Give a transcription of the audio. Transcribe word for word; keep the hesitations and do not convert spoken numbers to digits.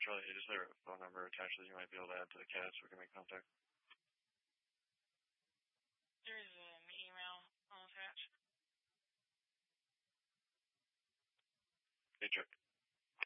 Charlie eight, is there a phone number attached that you might be able to add to the C A D so we can make contact? There's an email attached. Hey, check.